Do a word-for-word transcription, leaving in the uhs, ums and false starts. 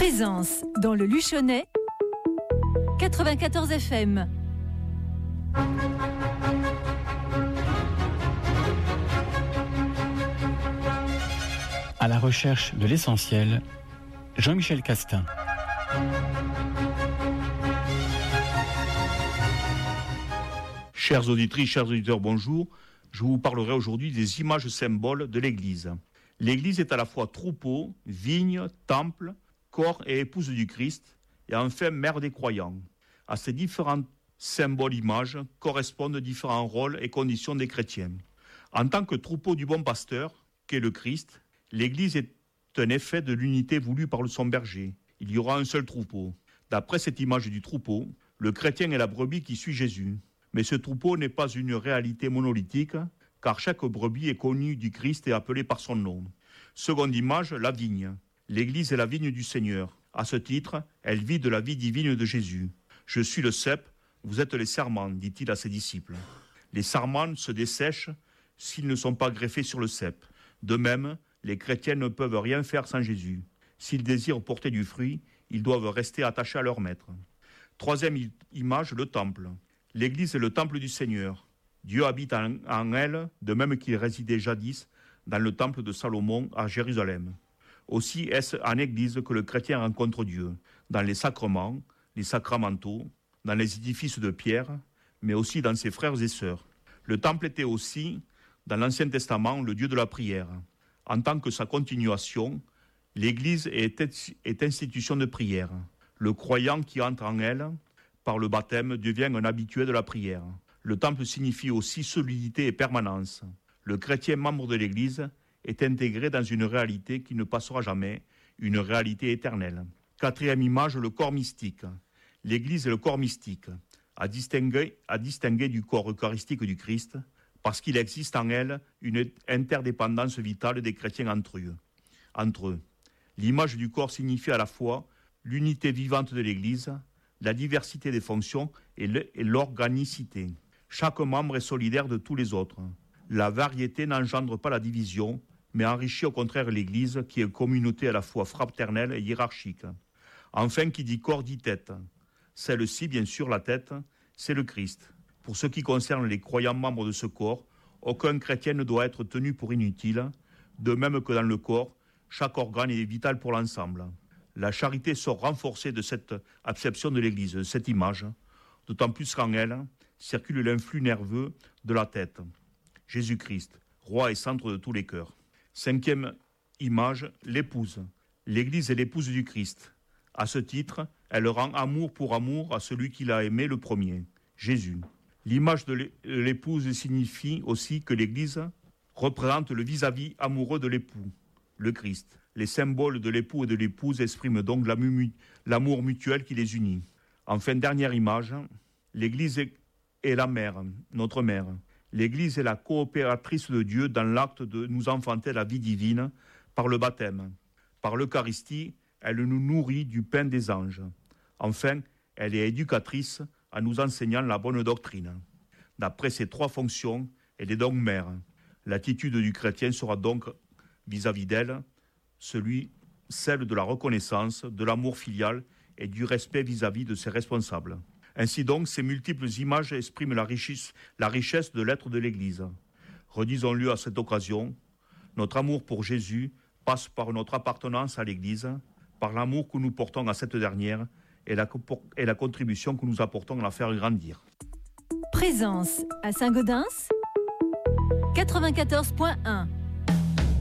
Présence dans le Luchonnais, quatre-vingt-quatorze F M. À la recherche de l'essentiel, Jean-Michel Castin. Chères auditrices, chers auditeurs, bonjour. Je vous parlerai aujourd'hui des images symboles de l'Église. L'Église est à la fois troupeau, vigne, temple, corps et épouse du Christ, et enfin mère des croyants. À ces différents symboles images correspondent différents rôles et conditions des chrétiens. En tant que troupeau du bon pasteur, qu'est le Christ, l'Église est un effet de l'unité voulue par son berger. Il y aura un seul troupeau. D'après cette image du troupeau, le chrétien est la brebis qui suit Jésus. Mais ce troupeau n'est pas une réalité monolithique, car chaque brebis est connue du Christ et appelée par son nom. Seconde image, la vigne. L'Église est la vigne du Seigneur. À ce titre, elle vit de la vie divine de Jésus. « Je suis le cep, vous êtes les sarments », dit-il à ses disciples. Les sarments se dessèchent s'ils ne sont pas greffés sur le cep. De même, les chrétiens ne peuvent rien faire sans Jésus. S'ils désirent porter du fruit, ils doivent rester attachés à leur maître. Troisième image, le temple. L'Église est le temple du Seigneur. Dieu habite en, en elle, de même qu'il résidait jadis dans le temple de Salomon à Jérusalem. Aussi est-ce en Église que le chrétien rencontre Dieu, dans les sacrements, les sacramentaux, dans les édifices de pierre, mais aussi dans ses frères et sœurs. Le temple était aussi, dans l'Ancien Testament, le Dieu de la prière. En tant que sa continuation, l'Église est, est institution de prière. Le croyant qui entre en elle, par le baptême, devient un habitué de la prière. Le temple signifie aussi solidité et permanence. Le chrétien membre de l'Église est intégré dans une réalité qui ne passera jamais, une réalité éternelle. Quatrième image, le corps mystique. L'Église est le corps mystique, à distinguer, à distinguer du corps eucharistique du Christ, parce qu'il existe en elle une interdépendance vitale des chrétiens entre eux. Entre eux. L'image du corps signifie à la fois l'unité vivante de l'Église, la diversité des fonctions et l'organicité. Chaque membre est solidaire de tous les autres. La variété n'engendre pas la division, mais enrichit au contraire l'Église, qui est une communauté à la fois fraternelle et hiérarchique. Enfin, qui dit corps dit tête. Celle-ci, bien sûr, la tête, c'est le Christ. Pour ce qui concerne les croyants membres de ce corps, aucun chrétien ne doit être tenu pour inutile, de même que dans le corps, chaque organe est vital pour l'ensemble. La charité sort renforcée de cette acception de l'Église, de cette image, d'autant plus qu'en elle circule l'influx nerveux de la tête. Jésus-Christ, roi et centre de tous les cœurs. Cinquième image, l'épouse. L'Église est l'épouse du Christ. À ce titre, elle rend amour pour amour à celui qui l'a aimé le premier, Jésus. L'image de l'épouse signifie aussi que l'Église représente le vis-à-vis amoureux de l'époux, le Christ. Les symboles de l'époux et de l'épouse expriment donc l'amour mutuel qui les unit. Enfin, dernière image, l'Église est la mère, notre mère. L'Église est la coopératrice de Dieu dans l'acte de nous enfanter la vie divine par le baptême. Par l'Eucharistie, elle nous nourrit du pain des anges. Enfin, elle est éducatrice en nous enseignant la bonne doctrine. D'après ces trois fonctions, elle est donc mère. L'attitude du chrétien sera donc vis-à-vis d'elle, celui, celle de la reconnaissance, de l'amour filial et du respect vis-à-vis de ses responsables. Ainsi donc, ces multiples images expriment la richesse, la richesse de l'être de l'Église. Redisons-le à cette occasion, notre amour pour Jésus passe par notre appartenance à l'Église, par l'amour que nous portons à cette dernière et la, et la contribution que nous apportons à la faire grandir. Présence à Saint-Gaudens, quatre-vingt-quatorze point un.